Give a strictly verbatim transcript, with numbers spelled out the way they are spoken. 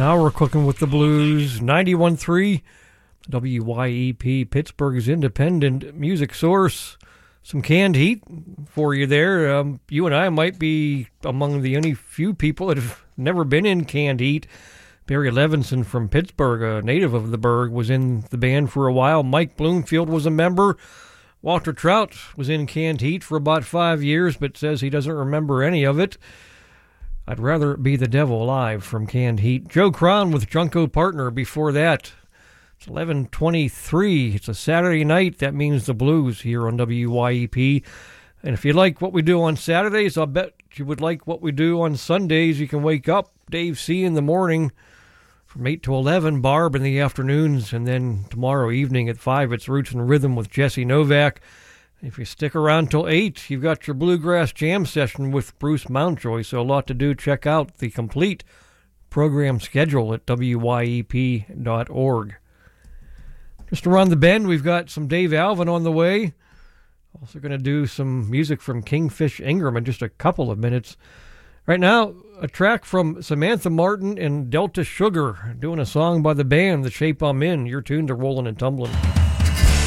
Now we're cooking with the blues. ninety-one point three W Y E P, Pittsburgh's independent music source. Some canned heat for you there. Um, you and I might be among the only few people that have never been in canned heat. Barry Levinson from Pittsburgh, a native of the burg, was in the band for a while. Mike Bloomfield was a member. Walter Trout was in canned heat for about five years, but says he doesn't remember any of it. I'd rather it be the devil live from canned heat. Joe Cron with Junko Partner before that. It's eleven twenty-three. It's a Saturday night. That means the blues here on W Y E P. And if you like what we do on Saturdays, I'll bet you would like what we do on Sundays. You can wake up Dave C. in the morning from eight to eleven, Barb in the afternoons, and then tomorrow evening at five, it's Roots and Rhythm with Jesse Novak. If you stick around till eight, you've got your Bluegrass Jam session with Bruce Mountjoy, so a lot to do. Check out the complete program schedule at W Y E P dot org. Just around the bend, we've got some Dave Alvin on the way. Also going to do some music from Kingfish Ingram in just a couple of minutes. Right now, a track from Samantha Martin and Delta Sugar, doing a song by the band, The Shape I'm In. You're tuned to Rollin' and Tumblin'.